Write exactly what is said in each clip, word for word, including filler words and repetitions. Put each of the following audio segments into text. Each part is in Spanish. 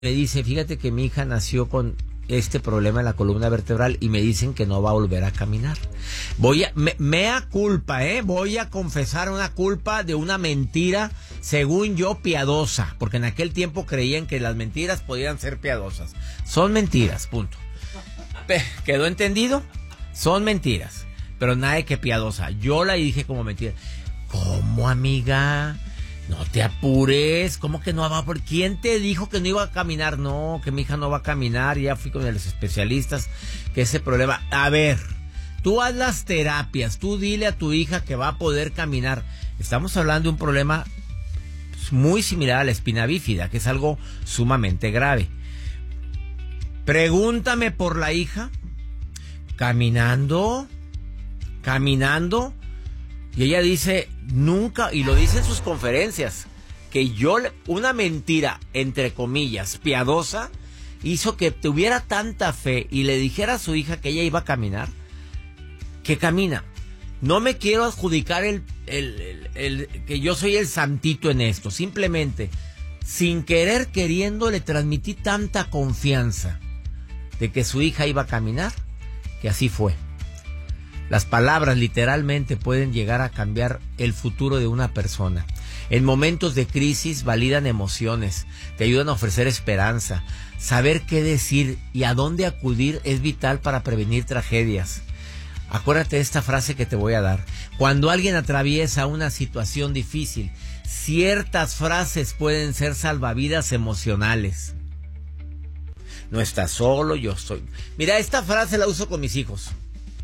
Le dice, fíjate que mi hija nació con este problema en la columna vertebral y me dicen que no va a volver a caminar. Voy a, me, mea culpa, ¿eh? Voy a confesar una culpa de una mentira, según yo, piadosa, porque en aquel tiempo creían que las mentiras podían ser piadosas. Son mentiras, punto. ¿Quedó entendido? Son mentiras, pero nada de que piadosa. Yo la dije como mentira. ¿Cómo, amiga? No te apures, ¿cómo que no va? ¿Por quién te dijo que no iba a caminar? No, que mi hija no va a caminar, ya fui con los especialistas, que ese problema... A ver, tú haz las terapias, tú dile a tu hija que va a poder caminar. Estamos hablando de un problema muy similar a la espina bífida, que es algo sumamente grave. Pregúntame por la hija, caminando, caminando... Y ella dice, nunca, y lo dice en sus conferencias, que yo, una mentira, entre comillas, piadosa, hizo que tuviera tanta fe y le dijera a su hija que ella iba a caminar, que camina. No me quiero adjudicar el, el, el, el que yo soy el santito en esto, simplemente, sin querer queriendo, le transmití tanta confianza de que su hija iba a caminar, que así fue. Las palabras literalmente pueden llegar a cambiar el futuro de una persona. En momentos de crisis validan emociones, te ayudan a ofrecer esperanza. Saber qué decir y a dónde acudir es vital para prevenir tragedias. Acuérdate de esta frase que te voy a dar. Cuando alguien atraviesa una situación difícil, ciertas frases pueden ser salvavidas emocionales. No estás solo, yo estoy... Mira, esta frase la uso con mis hijos.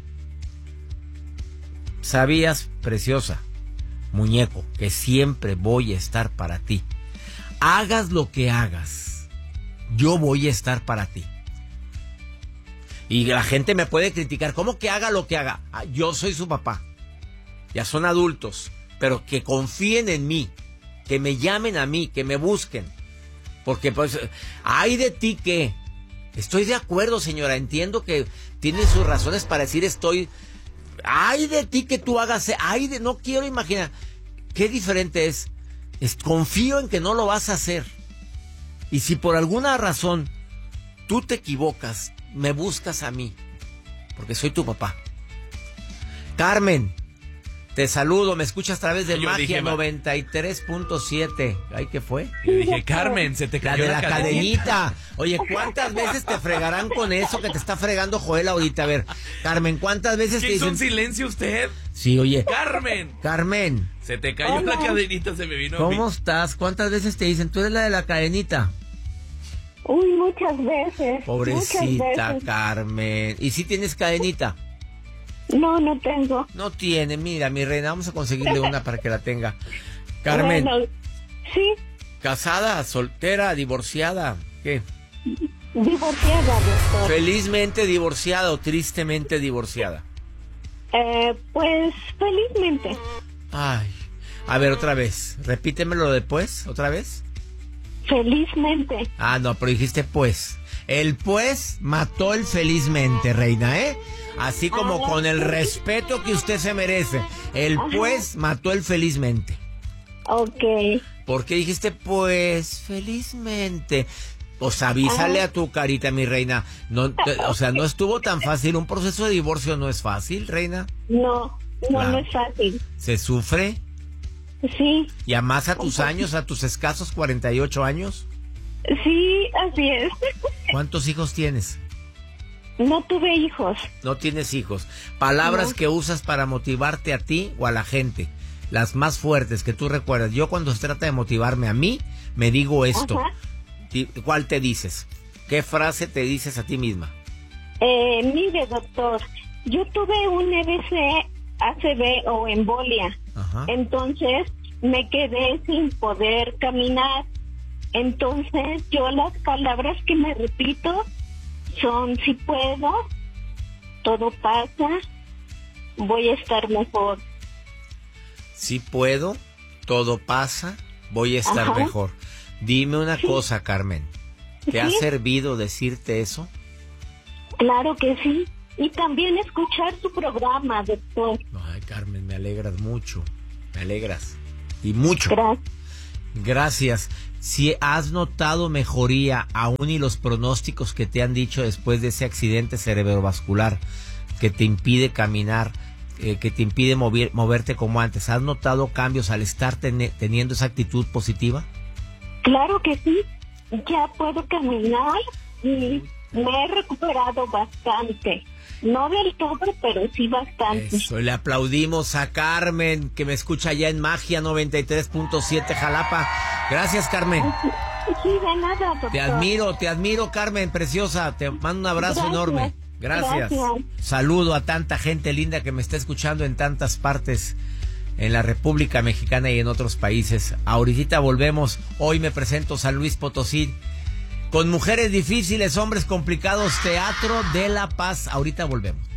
Sabías, preciosa, muñeco, que siempre voy a estar para ti. Hagas lo que hagas, yo voy a estar para ti. Y la gente me puede criticar, ¿cómo que haga lo que haga? Ah, yo soy su papá, ya son adultos, pero que confíen en mí, que me llamen a mí, que me busquen. Porque pues, ay de ti que, estoy de acuerdo señora, entiendo que tiene sus razones para decir estoy... Ay de ti que tú hagas, ay de, no quiero imaginar. Qué diferente es, es, confío en que no lo vas a hacer. Y si por alguna razón tú te equivocas, me buscas a mí, porque soy tu papá. Carmen, te saludo, me escuchas a través de Yo Magia dije, noventa y tres punto siete. Ay, ¿qué fue? Yo dije, Carmen, se te cayó la de la, la cadenita. cadenita. Oye, ¿cuántas veces te fregarán con eso que te está fregando Joel ahorita? A ver, Carmen, ¿cuántas veces te ¿Qué hizo dicen? un silencio usted? Sí, oye. Carmen. Carmen. Se te cayó Hola. La cadenita, se me vino ¿Cómo a mí. estás? ¿Cuántas veces te dicen? ¿Tú eres la de la cadenita? Uy, muchas veces. Pobrecita muchas veces. Carmen. ¿Y si tienes cadenita? No, no tengo. No tiene, mira, mi reina, vamos a conseguirle una para que la tenga. Carmen. Bueno, sí. ¿Casada, soltera, divorciada? ¿Qué? Divorciada, doctor. ¿Felizmente divorciada o tristemente divorciada? Eh, pues, felizmente. Ay, a ver, otra vez. Repítemelo después, otra vez. Felizmente. Ah, no, pero dijiste pues. El pues mató el felizmente, reina, ¿eh? Así como ah, con el respeto que usted se merece. El Ajá. pues mató el felizmente. Ok. ¿Por qué dijiste pues felizmente? Pues avísale Ajá. a tu carita, mi reina. No, o sea, no estuvo tan fácil. Un proceso de divorcio no es fácil, reina. No, no, claro. no es fácil. ¿Se sufre? Sí. ¿Y a más a tus años, a tus escasos cuarenta y ocho años? Sí, así es. ¿Cuántos hijos tienes? No tuve hijos. No tienes hijos. Palabras no. que usas para motivarte a ti o a la gente. Las más fuertes que tú recuerdas. Yo cuando se trata de motivarme a mí, me digo esto. Ajá. ¿Cuál te dices? ¿Qué frase te dices a ti misma? Eh, mire, doctor, yo tuve un E B C, A C V o embolia. Ajá. Entonces me quedé sin poder caminar. Entonces yo las palabras que me repito son si puedo, todo pasa, voy a estar mejor. Si puedo, todo pasa, voy a estar Ajá. mejor. Dime una sí. cosa, Carmen. ¿Te ¿Sí? ha servido decirte eso? Claro que sí. Y también escuchar su programa, doctor. Ay, Carmen, me alegras mucho. Me alegras. Y mucho. Gracias. Gracias. Si has notado mejoría aún y los pronósticos que te han dicho después de ese accidente cerebrovascular que te impide caminar, eh, que te impide mover, moverte como antes, ¿has notado cambios al estar ten- teniendo esa actitud positiva? Claro que sí. Ya puedo caminar y me he recuperado bastante. No del todo, pero sí bastante. Eso, le aplaudimos a Carmen, que me escucha allá en Magia noventa y tres punto siete Jalapa. Gracias, Carmen. Sí, de nada, doctor. Te admiro, te admiro, Carmen, preciosa. Te mando un abrazo Gracias. enorme. Gracias. Gracias. Saludo a tanta gente linda que me está escuchando en tantas partes en la República Mexicana y en otros países. Ahorita volvemos. Hoy me presento San Luis Potosí. Con mujeres difíciles, hombres complicados, Teatro de la Paz. Ahorita volvemos.